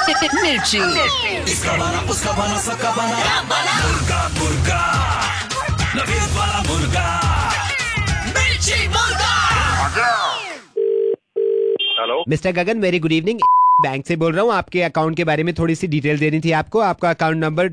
मिर्ची। इसका बना उसका बना सबका बना मुर्गा मुर्गा नवीन वाला मुर्गा मिर्ची मुर्गा। हेलो मिस्टर गगन, वेरी गुड इवनिंग। बैंक से बोल रहा हूँ, आपके अकाउंट के बारे में थोड़ी सी डिटेल देनी थी आपको। आपका अकाउंट नंबर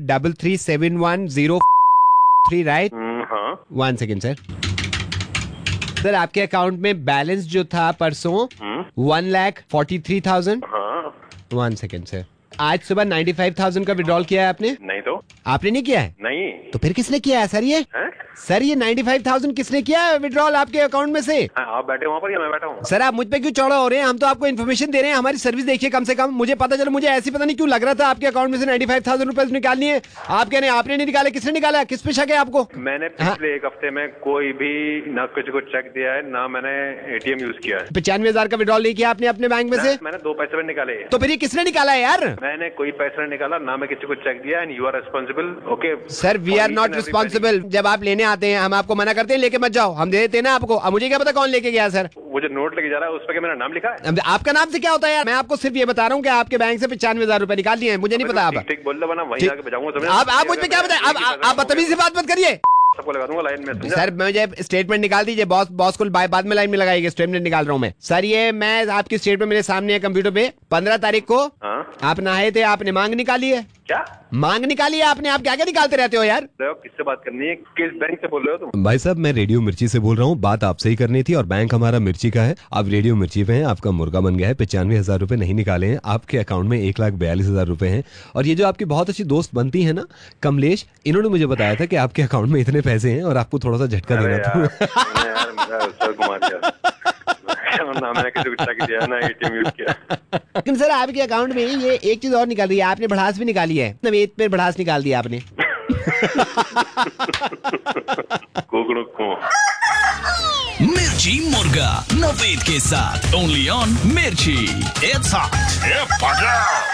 337103, राइट? हाँ 1 सेकेंड सर। सर, आपके अकाउंट में बैलेंस जो था परसों 1,43,000। हाँ 1 सेकेंड सर। आज सुबह 95,000 का विड्रॉल किया है आपने? नहीं तो आपने नहीं किया है? नहीं तो फिर किसने किया है सर ये? है? सर, ये 95,000 किसने किया है विड्रॉल आपके अकाउंट में से? हाँ, आप बैठे वहाँ पर या मैं बैठा हूँ? सर, आप मुझ पे क्यों चौड़ा हो रहे हैं? हम तो आपको इन्फॉर्मेशन दे रहे हैं, हमारी सर्विस देखिए कम से कम। मुझे पता चला, मुझे ऐसी पता नहीं क्यों लग रहा था आपके अकाउंट में से 95,000 रुपए निकाल लिए। आप कह रहे हैं आपने नहीं निकाला, किसने निकाला? किस पे शक है आपको? मैंने पिछले एक हफ्ते में कोई भी ना किसी को चेक दिया है ना मैंने एटीएम यूज किया है। 95,000 का विड्रॉल नहीं किया आपने अपने बैंक में से? मैंने 2 पैसे भी निकाले। तो फिर ये किसने निकाला है यार? मैंने कोई पैसा नहीं निकाला, ना मैं किसी को चेक दिया। And you are responsible. Okay sir, we are not responsible. जब आप लेने आते हैं हम आपको मना करते हैं लेके मत जाओ, हम दे देते हैं ना आपको। अब मुझे क्या पता कौन लेके गया सर? वो जो नोट लेके जा रहा है उस पर क्या मेरा नाम लिखा है? अब आपका नाम से क्या होता है यार? मैं आपको सिर्फ ये बता रहा हूँ कि आपके बैंक से 95,000 रुपए निकाल लिए हैं। मुझे नहीं पता। आप ठीक बोल दो, वरना वहीं ठीक। आके बजाऊंगा। आप मुझ पे क्या बताए? आप बदतमीजी से बात मत करिए सबको लगा दूंगा लाइन में। समझा? सर, मुझे स्टेटमेंट निकाल दीजिए। बॉस को बाद में लाइन में लगाइए। स्टेटमेंट निकाल रहा हूँ मैं। सर, ये मैं आपकी स्टेटमेंट मेरे सामने है कंप्यूटर पे। 15 तारीख को हाँ? आप नहाए थे, आपने मांग निकाली है। क्या मांग निकाली है आपने? आप क्या क्या निकालते रहते हो यार? किससे बात करनी है? किस बैंक से बोल रहे हो तुम? भाई साहब, मैं रेडियो मिर्ची से बोल रहा हूँ। बात आपसे ही करनी थी और बैंक हमारा मिर्ची का है। आप रेडियो मिर्ची पे हैं, आपका मुर्गा बन गया है। 95,000 रुपए नहीं निकाले हैं। आपके अकाउंट में 1,42,000 रुपए हैं। और ये जो आपकी बहुत अच्छी दोस्त बनती है ना, कमलेश, इन्होंने मुझे बताया था कि आपके अकाउंट में इतने पैसे हैं और आपको थोड़ा सा झटका देना था। यार मेरा सर घुमा दिया। ना मैंने किसी को चेक दिया ना एटीएम यूज किया। लेकिन सर, आपके अकाउंट में ये एक चीज और निकाल रही है। आपने भड़ास भी निकाली है। नवेद पे भड़ास निकाल दिया आपने। कोकड़ों को मिर्ची मुर्गा नवेद के साथ ओनली ऑन मिर्ची। It's hot.